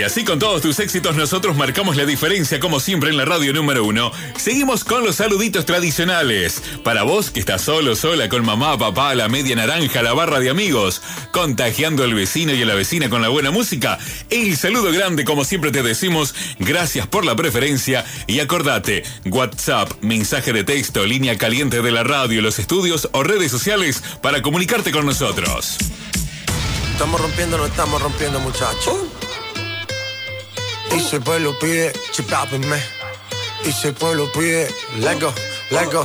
Y así con todos tus éxitos nosotros marcamos la diferencia como siempre en la radio número 1. Seguimos con los saluditos tradicionales. Para vos que estás solo, sola, con mamá, papá, la media naranja, la barra de amigos, contagiando al vecino y a la vecina con la buena música. El saludo grande, como siempre te decimos, gracias por la preferencia. Y acordate, WhatsApp, mensaje de texto, línea caliente de la radio, los estudios o redes sociales para comunicarte con nosotros. Estamos rompiendo, no estamos rompiendo, muchachos. Y si el pueblo pide, chipápenme. Y si el pueblo pide, let go, let go.